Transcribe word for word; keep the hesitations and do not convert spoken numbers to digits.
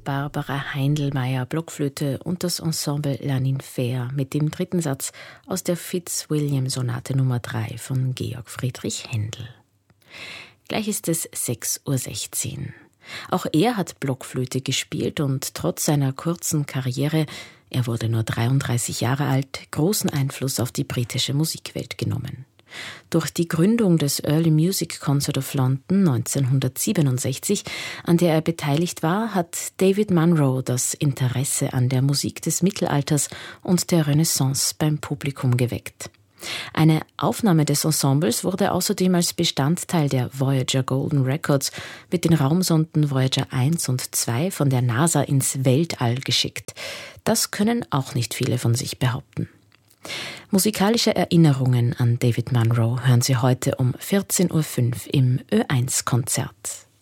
Barbara Heindelmeier Blockflöte und das Ensemble La Ninfea mit dem dritten Satz aus der Fitzwilliam-Sonate Nummer drei von Georg Friedrich Händel. Gleich ist es sechs Uhr sechzehn. Auch er hat Blockflöte gespielt und trotz seiner kurzen Karriere, er wurde nur dreiunddreißig Jahre alt, großen Einfluss auf die britische Musikwelt genommen. Durch die Gründung des Early Music Concert of London neunzehnhundertsiebenundsechzig, an der er beteiligt war, hat David Munro das Interesse an der Musik des Mittelalters und der Renaissance beim Publikum geweckt. Eine Aufnahme des Ensembles wurde außerdem als Bestandteil der Voyager Golden Records mit den Raumsonden Voyager eins und zwei von der NASA ins Weltall geschickt. Das können auch nicht viele von sich behaupten. Musikalische Erinnerungen an David Munro hören Sie heute um vierzehn Uhr fünf im Ö eins Konzert.